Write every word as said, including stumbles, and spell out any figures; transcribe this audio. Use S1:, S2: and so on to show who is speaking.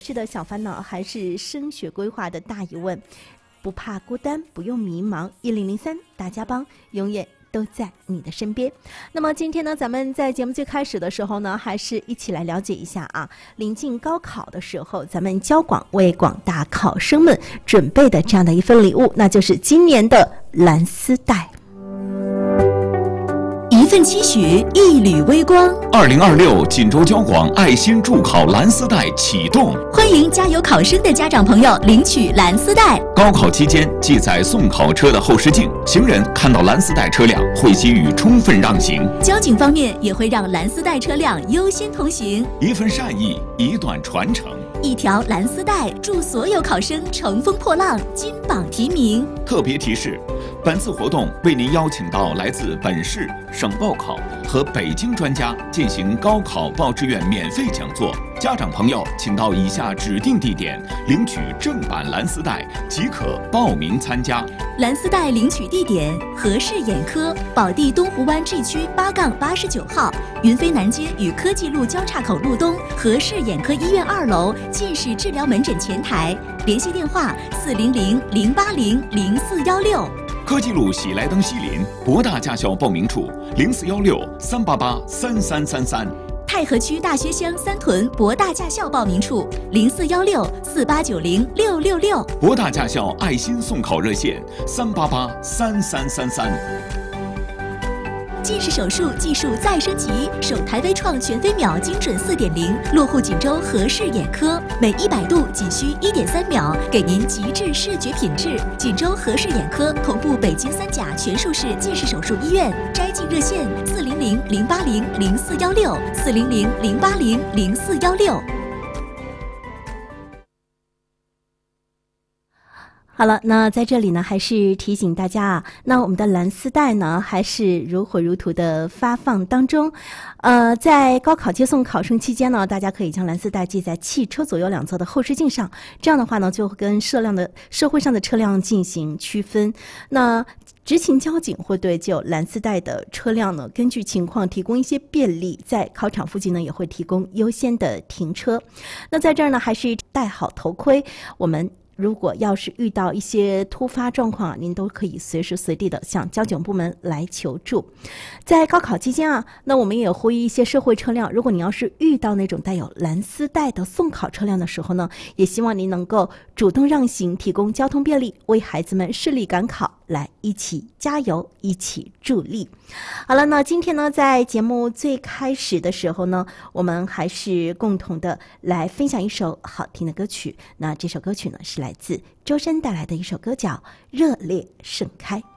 S1: 是的，小烦恼还是升学规划的大疑问，不怕孤单，不用迷茫，一零零三大家帮永远都在你的身边。那么今天呢，咱们在节目最开始的时候呢，还是一起来了解一下啊，临近高考的时候，咱们交广为广大考生们准备的这样的一份礼物，那就是今年的蓝丝带。
S2: 一份期许，一缕微光。
S3: 二零二六锦州交广爱心助考蓝丝带启动，
S2: 欢迎加油考生的家长朋友领取蓝丝带。
S3: 高考期间，记载送考车的后视镜，行人看到蓝丝带车辆会给予充分让行。
S2: 交警方面也会让蓝丝带车辆优先通行。
S3: 一份善意，一段传承。
S2: 一条蓝丝带，祝所有考生乘风破浪，金榜题名。
S3: 特别提示，本次活动为您邀请到来自本市、省报考和北京专家进行高考报志愿免费讲座。家长朋友，请到以下指定地点领取正版蓝丝带，即可报名参加。
S2: 蓝丝带领取地点：和氏眼科宝地东湖湾 G 区八杠八十九号，云飞南街与科技路交叉口路东和氏眼科医院二楼近视治疗门诊前台，联系电话：四零零零八零零四幺六。
S3: 科技路喜来登西林博大驾校报名处：零四幺六三八八三三三三。
S2: 太和区大学乡三屯博大驾校报名处：零四幺六四八九零六六六。
S3: 博大驾校爱心送考热线：三八八三三三三。
S2: 近视手术技术再升级，首台微创全飞秒精准 四点零， 落户锦州和氏眼科，每一百度仅需 一点三秒，给您极致视觉品质。锦州和氏眼科同步北京三甲全术式近视手术医院，摘镜热线：四零零零八零零四幺六 四零零零八零零四幺六。
S1: 好了，那在这里呢，还是提醒大家啊，那我们的蓝丝带呢，还是如火如荼的发放当中。呃，在高考接送考生期间呢，大家可以将蓝丝带系在汽车左右两侧的后视镜上，这样的话呢，就会跟社辆的社会上的车辆进行区分。那执勤交警会对具有蓝丝带的车辆呢，根据情况提供一些便利，在考场附近呢，也会提供优先的停车。那在这儿呢，还是戴好头盔，我们如果要是遇到一些突发状况，您都可以随时随地的向交警部门来求助。在高考期间啊，那我们也呼吁一些社会车辆，如果你要是遇到那种带有蓝丝带的送考车辆的时候呢，也希望您能够主动让行，提供交通便利，为孩子们顺利赶考来一起加油，一起助力。好了，那今天呢，在节目最开始的时候呢，我们还是共同的来分享一首好听的歌曲。那这首歌曲呢，是来自周深带来的一首歌，叫《热烈盛开》。